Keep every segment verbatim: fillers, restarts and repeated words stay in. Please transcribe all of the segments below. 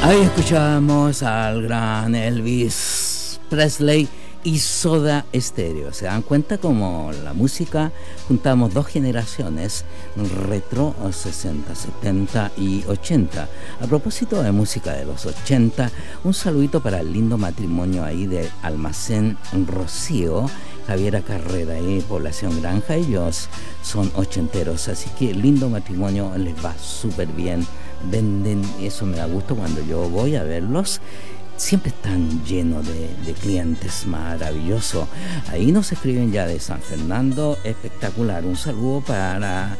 Ahí escuchamos al gran Elvis Presley y Soda Stereo. ¿Se dan cuenta cómo la música juntamos dos generaciones, retro sesenta, setenta y ochenta? A propósito de música de los ochenta, un saludito para el lindo matrimonio ahí de Almacén Rocío, Javiera Carrera y Población Granja. Ellos son ochenteros, así que lindo matrimonio, les va súper bien. Venden, eso me da gusto cuando yo voy a verlos. Siempre están llenos de, de clientes, maravilloso. Ahí nos escriben ya de San Fernando, espectacular. Un saludo para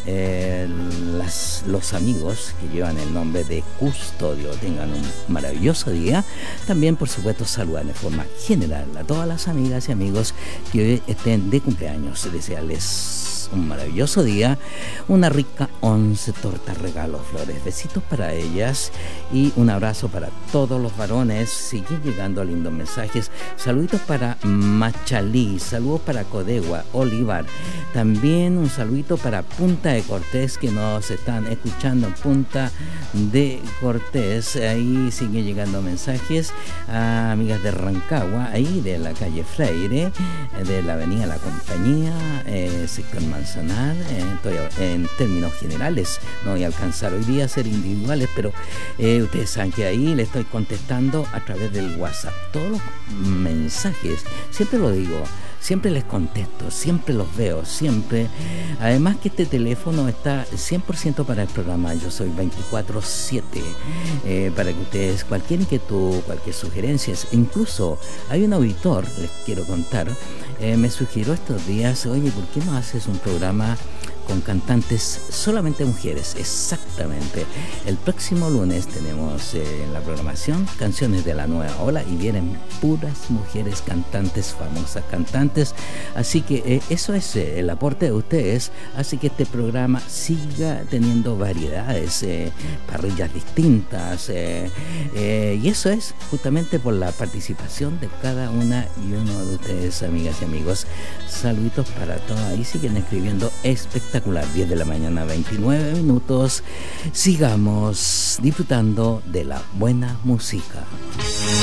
eh, las, los amigos que llevan el nombre de Custodio. Tengan un maravilloso día. También, por supuesto, saludan de forma general a todas las amigas y amigos que hoy estén de cumpleaños. Desearles un maravilloso día, una rica once, tortas, regalos, flores, besitos para ellas y un abrazo para todos los varones. Siguen llegando lindos mensajes. Saluditos para Machalí, saludos para Codegua, Olivar. También un saludito para Punta de Cortés, que nos están escuchando en Punta de Cortés. Ahí siguen llegando mensajes a amigas de Rancagua, ahí de la calle Freire, de la avenida La Compañía, eh, sector Manzanar. Eh, en términos generales no voy a alcanzar hoy día a ser individuales, pero eh, ustedes saben que ahí le estoy contestando a través del WhatsApp todos los mensajes. Siempre lo digo, siempre les contesto, siempre los veo, siempre. Además que este teléfono está cien por ciento para el programa. Yo soy veinticuatro siete, eh, para que ustedes, cualquier inquietud, cualquier sugerencia, incluso hay un auditor, les quiero contar, eh, me sugirió estos días, oye, ¿por qué no haces un programa con cantantes solamente mujeres? Exactamente. El próximo lunes tenemos eh, en la programación canciones de la nueva ola y vienen puras mujeres cantantes, famosas cantantes. Así que eh, eso es eh, el aporte de ustedes. Así que este programa siga teniendo variedades, eh, parrillas distintas. Eh, eh, y eso es justamente por la participación de cada una y uno de ustedes, amigas y amigos. Saluditos para todos. Ahí siguen escribiendo espectacular. diez de la mañana, veintinueve minutos. Sigamos disfrutando de la buena música.